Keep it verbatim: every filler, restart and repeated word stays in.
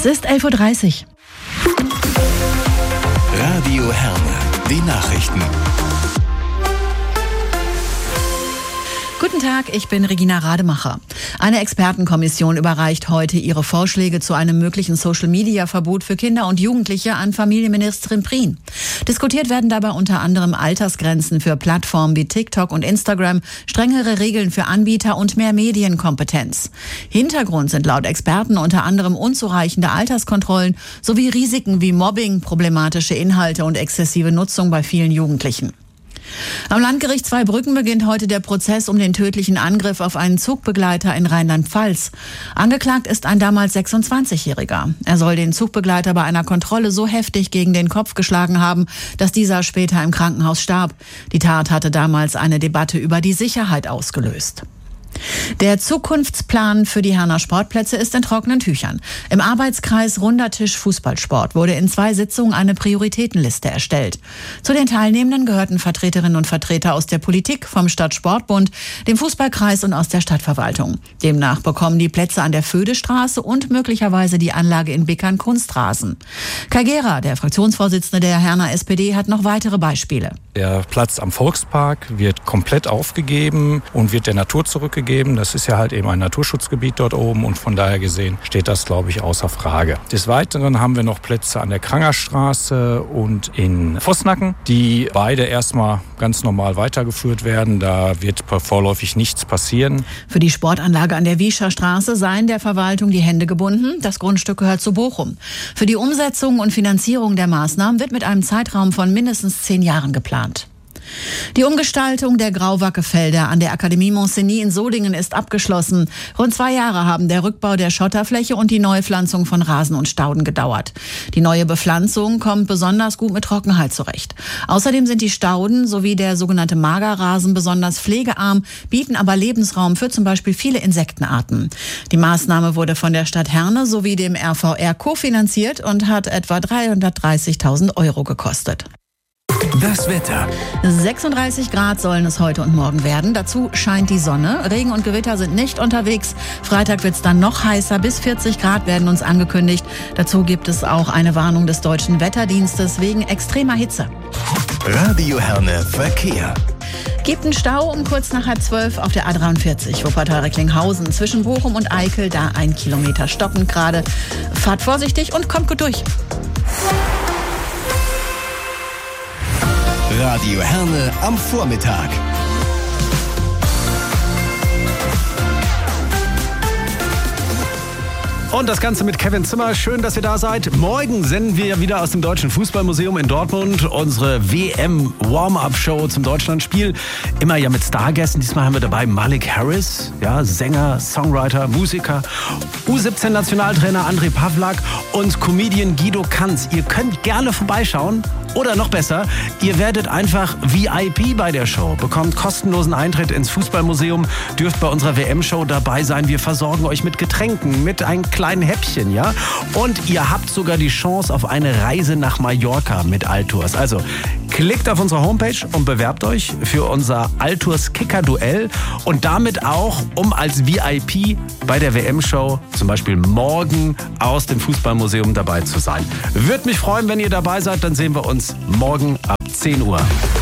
ist elf Uhr dreißig. Radio Herne, die Nachrichten. Guten Tag, ich bin Regina Rademacher. Eine Expertenkommission überreicht heute ihre Vorschläge zu einem möglichen Social-Media-Verbot für Kinder und Jugendliche an Familienministerin Prien. Diskutiert werden dabei unter anderem Altersgrenzen für Plattformen wie TikTok und Instagram, strengere Regeln für Anbieter und mehr Medienkompetenz. Hintergrund sind laut Experten unter anderem unzureichende Alterskontrollen sowie Risiken wie Mobbing, problematische Inhalte und exzessive Nutzung bei vielen Jugendlichen. Am Landgericht Zweibrücken beginnt heute der Prozess um den tödlichen Angriff auf einen Zugbegleiter in Rheinland-Pfalz. Angeklagt ist ein damals sechsundzwanzigjähriger. Er soll den Zugbegleiter bei einer Kontrolle so heftig gegen den Kopf geschlagen haben, dass dieser später im Krankenhaus starb. Die Tat hatte damals eine Debatte über die Sicherheit ausgelöst. Der Zukunftsplan für die Herner Sportplätze ist in trockenen Tüchern. Im Arbeitskreis Runder Tisch Fußballsport wurde in zwei Sitzungen eine Prioritätenliste erstellt. Zu den Teilnehmenden gehörten Vertreterinnen und Vertreter aus der Politik, vom Stadtsportbund, dem Fußballkreis und aus der Stadtverwaltung. Demnach bekommen die Plätze an der Födestraße und möglicherweise die Anlage in Bickern Kunstrasen. Kai Gera, der Fraktionsvorsitzende der Herner S P D, hat noch weitere Beispiele. Der Platz am Volkspark wird komplett aufgegeben und wird der Natur zurückgegeben. Das ist ja halt eben ein Naturschutzgebiet dort oben und von daher gesehen steht das, glaube ich, außer Frage. Des Weiteren haben wir noch Plätze an der Krangerstraße und in Vossnacken, die beide erstmal ganz normal weitergeführt werden. Da wird vorläufig nichts passieren. Für die Sportanlage an der Wiescher Straße seien der Verwaltung die Hände gebunden. Das Grundstück gehört zu Bochum. Für die Umsetzung und Finanzierung der Maßnahmen wird mit einem Zeitraum von mindestens zehn Jahren geplant. Die Umgestaltung der Grauwackefelder an der Akademie Montcenis in Solingen ist abgeschlossen. Rund zwei Jahre haben der Rückbau der Schotterfläche und die Neupflanzung von Rasen und Stauden gedauert. Die neue Bepflanzung kommt besonders gut mit Trockenheit zurecht. Außerdem sind die Stauden sowie der sogenannte Magerrasen besonders pflegearm, bieten aber Lebensraum für zum Beispiel viele Insektenarten. Die Maßnahme wurde von der Stadt Herne sowie dem R V R kofinanziert und hat etwa dreihundertdreißigtausend Euro gekostet. Das Wetter. sechsunddreißig Grad sollen es heute und morgen werden. Dazu scheint die Sonne. Regen und Gewitter sind nicht unterwegs. Freitag wird es dann noch heißer. Bis vierzig Grad werden uns angekündigt. Dazu gibt es auch eine Warnung des Deutschen Wetterdienstes wegen extremer Hitze. Radio Herne Verkehr. Gibt einen Stau um kurz nach halb zwölf auf der A dreiundvierzig, Wuppertal-Recklinghausen. Zwischen Bochum und Eickel, da ein Kilometer stoppend gerade. Fahrt vorsichtig und kommt gut durch. Radio Herne am Vormittag. Und das Ganze mit Kevin Zimmer. Schön, dass ihr da seid. Morgen senden wir wieder aus dem Deutschen Fußballmuseum in Dortmund unsere W M-Warm-Up-Show zum Deutschlandspiel. Immer ja mit Stargästen. Diesmal haben wir dabei Malik Harris, ja, Sänger, Songwriter, Musiker, U siebzehn Nationaltrainer André Pavlak und Comedian Guido Kanz. Ihr könnt gerne vorbeischauen. Oder noch besser, ihr werdet einfach V I P bei der Show, bekommt kostenlosen Eintritt ins Fußballmuseum, dürft bei unserer W M-Show dabei sein. Wir versorgen euch mit Getränken, mit einem kleinen Häppchen, ja? Und ihr habt sogar die Chance auf eine Reise nach Mallorca mit Altours. Also klickt auf unsere Homepage und bewerbt euch für unser Altours Kicker-Duell und damit auch, um als V I P bei der W M-Show zum Beispiel morgen aus dem Fußballmuseum dabei zu sein. Würde mich freuen, wenn ihr dabei seid, dann sehen wir uns morgen ab zehn Uhr.